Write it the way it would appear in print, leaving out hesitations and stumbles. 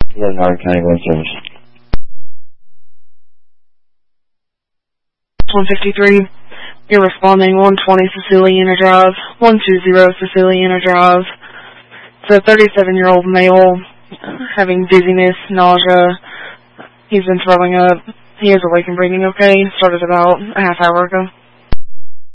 Howard County Road Service. 153. You're responding 120 Ceciliana Drive, 120 Ceciliana Drive. It's a 37-year-old male having dizziness, nausea. He's been throwing up. He is awake and breathing okay. Started about a half hour ago.